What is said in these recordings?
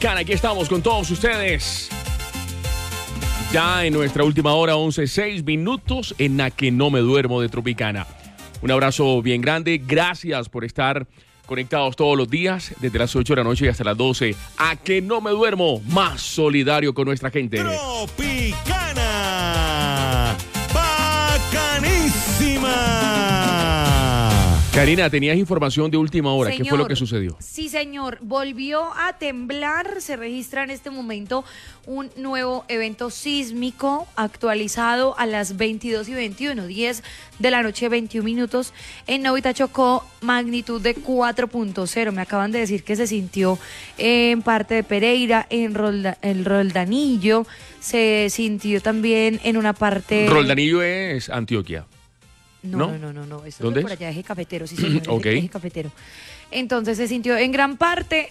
Tropicana. Aquí estamos con todos ustedes. Ya en nuestra última hora, 11:06 en la que no me duermo de Tropicana. Un abrazo bien grande. Gracias por estar conectados todos los días, desde las 8 de la noche y hasta las 12. A que no me duermo, más solidario con nuestra gente. Tropicana. Bacanísima. Karina, tenías información de última hora. Señor, ¿qué fue lo que sucedió? Sí, señor. Volvió a temblar. Se registra en este momento un nuevo evento sísmico actualizado a las 22:21, 10 de la noche, 21 minutos. En Novita Chocó, magnitud de 4.0. Me acaban de decir que se sintió en parte de Pereira, en el Roldanillo. Se sintió también en una parte... Roldanillo es Antioquia. No. Esto ¿Dónde es por es? allá, Eje Cafetero, sí, señor. Ok. Eje Cafetero. Entonces se sintió en gran parte.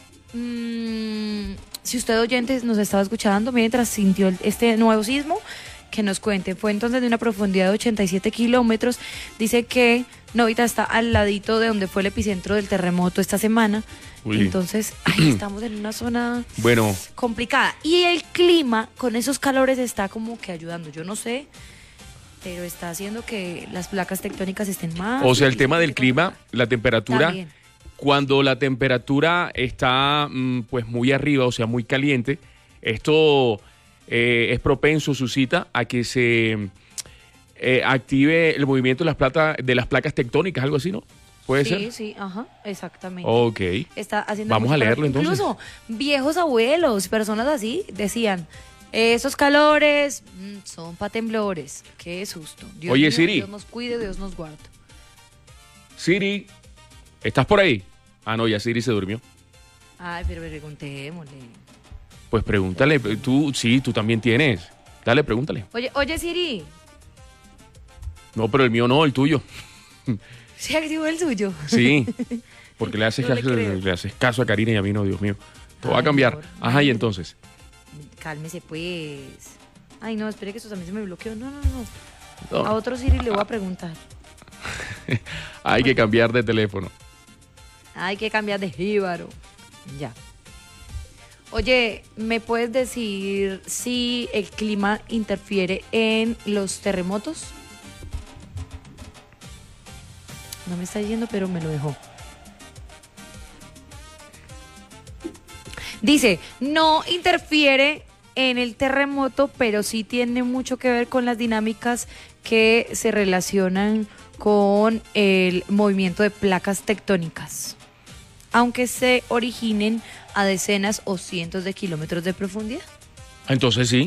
Si usted, oyentes, nos estaba escuchando mientras sintió este nuevo sismo, que nos cuente. Fue entonces de una profundidad de 87 kilómetros. Dice que Novita está al ladito de donde fue el epicentro del terremoto esta semana. Uy. Entonces, estamos en una zona Bueno, complicada. Y el clima, con esos calores, está como que ayudando. Yo no sé, pero está haciendo que las placas tectónicas estén más. o sea, el tema del clima, la temperatura, También. cuando la temperatura está pues muy arriba, o sea, muy caliente, esto es propenso, suscita a que se active el movimiento de las placas tectónicas, algo así, ¿no? ¿Puede ser? Sí, ajá, exactamente. Ok. Está haciendo Vamos mucho a leerlo, calor. entonces. Incluso viejos abuelos, personas así, decían, esos calores son para temblores. Qué susto. Dios Oye, mío, Siri. Dios nos cuide, Dios nos guarde. Siri, ¿estás por ahí? Ah, no, ya Siri se durmió. Ay, pero preguntémosle. Pues pregúntale, tú también tienes. Dale, pregúntale. Oye, Siri, No, pero el mío no, el tuyo. ¿se activó el suyo? Sí, porque le haces, No le creo. le haces caso a Karina y a mí no, Dios mío. Todo va a Ay, cambiar. amor, Ajá, y no. entonces. Cálmese, pues. Ay, no, espere que eso también se me bloqueó. No. No, A otro Siri le voy a preguntar. hay que cambiar de teléfono. Hay que cambiar de jíbaro. Ya. Oye, ¿me puedes decir si el clima interfiere en los terremotos? No me está diciendo, pero me lo dejó. Dice, no interfiere en el terremoto, pero sí tiene mucho que ver con las dinámicas que se relacionan con el movimiento de placas tectónicas, aunque se originen a decenas o cientos de kilómetros de profundidad. Entonces sí.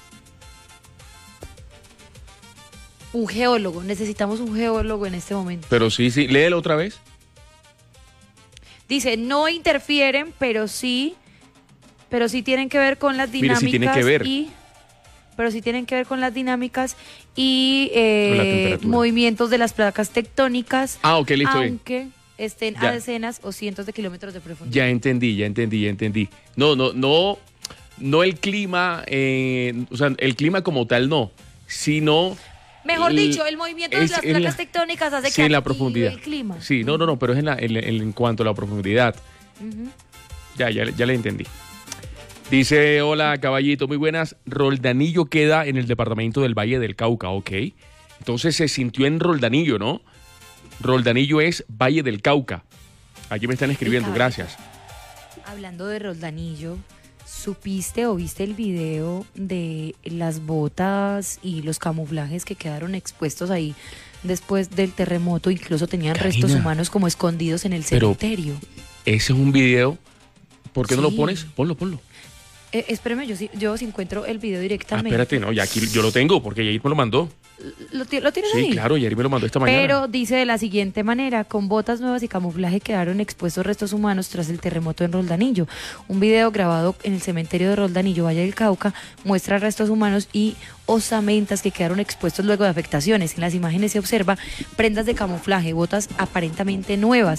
Un geólogo, necesitamos un geólogo en este momento. Pero sí. Léelo otra vez. Dice, no interfieren, pero sí tienen que ver con las Mire, dinámicas. sí tiene que ver. Pero sí tienen que ver con las dinámicas y Con la temperatura. movimientos de las placas tectónicas. Ah, ok, listo. Aunque estén Ya. a decenas o cientos de kilómetros de profundidad. Ya entendí. No el clima, o sea, el clima como tal no, sino... Mejor dicho, el movimiento de las placas tectónicas hace sí, que en la active profundidad. el clima. Sí, no, pero es en cuanto a la profundidad. Ujú. Ya le entendí. Dice, hola caballito, muy buenas. Roldanillo queda en el departamento del Valle del Cauca, ok. Entonces se sintió en Roldanillo, ¿no? Roldanillo es Valle del Cauca. Aquí me están escribiendo, Cabe. gracias. Hablando de Roldanillo, ¿supiste o viste el video de las botas y los camuflajes que quedaron expuestos ahí después del terremoto? Incluso tenían Karina, restos humanos como escondidos en el pero- cementerio. Ese es un video. ¿Por qué no lo Sí. pones? Ponlo. Espérame, yo si encuentro el video Ah, directamente. espérate, no, ya aquí yo lo tengo porque Yair me lo mandó. ¿Lo tienes Sí, ahí? claro, Yair me lo mandó esta mañana. Pero dice de la siguiente manera, con botas nuevas y camuflaje quedaron expuestos restos humanos tras el terremoto en Roldanillo. Un video grabado en el cementerio de Roldanillo, Valle del Cauca, muestra restos humanos y osamentas que quedaron expuestos luego de afectaciones. En las imágenes se observa prendas de camuflaje, botas aparentemente nuevas,